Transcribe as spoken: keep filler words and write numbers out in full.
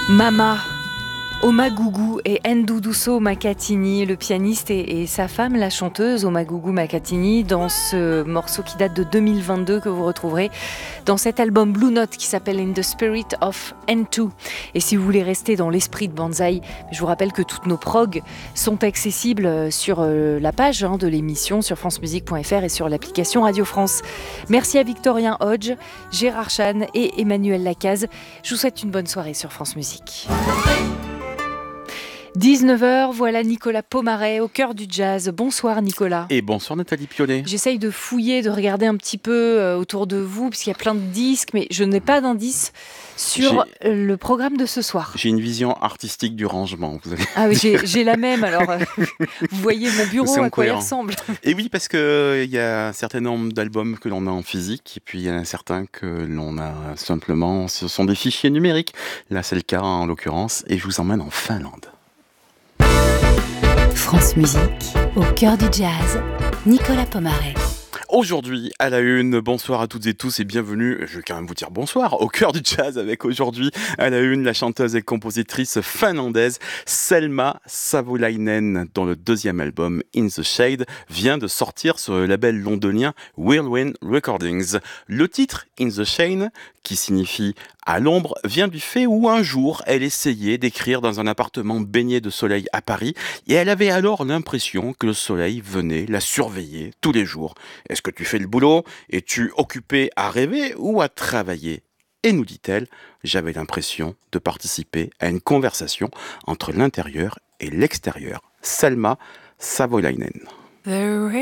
Mama, Omagugu et Nduduso Makatini, le pianiste, et, et sa femme, la chanteuse Omagugu Makatini, dans ce morceau qui date de deux mille vingt-deux que vous retrouverez dans cet album Blue Note qui s'appelle In the Spirit of N deux. Et si vous voulez rester dans l'esprit de Banzai, je vous rappelle que toutes nos progs sont accessibles sur la page de l'émission sur francemusique point f r et sur l'application Radio France. Merci à Victorien Hodge, Gérard Chan et Emmanuel Lacaze. Je vous souhaite une bonne soirée sur France Musique. dix-neuf heures, voilà Nicolas Pomaret au cœur du jazz. Bonsoir Nicolas. Et bonsoir Nathalie Pionnet. J'essaye de fouiller, de regarder un petit peu autour de vous, puisqu'il y a plein de disques, mais je n'ai pas d'indice sur j'ai, le programme de ce soir. J'ai une vision artistique du rangement. Vous avez... Ah oui, j'ai, j'ai la même, alors euh, vous voyez mon bureau, à quoi il ressemble. Et oui, parce qu'il euh, y a un certain nombre d'albums que l'on a en physique, et puis il y en a certains que l'on a simplement, ce sont des fichiers numériques. Là c'est le cas en l'occurrence, et je vous emmène en Finlande. France Musique, au cœur du jazz, Nicolas Pomaret. Aujourd'hui, à la une, bonsoir à toutes et tous et bienvenue, je vais quand même vous dire bonsoir, au cœur du jazz avec aujourd'hui, à la une, la chanteuse et compositrice finlandaise Selma Savolainen, dont le deuxième album, In the Shade, vient de sortir sur le label londonien Whirlwind Recordings. Le titre, In the Shade, qui signifie à l'ombre, vient du fait où un jour, elle essayait d'écrire dans un appartement baigné de soleil à Paris et elle avait alors l'impression que le soleil venait la surveiller tous les jours. Est-ce que tu fais le boulot? Es-tu occupé à rêver ou à travailler? Et nous dit-elle, j'avais l'impression de participer à une conversation entre l'intérieur et l'extérieur. Selma Savolainen. The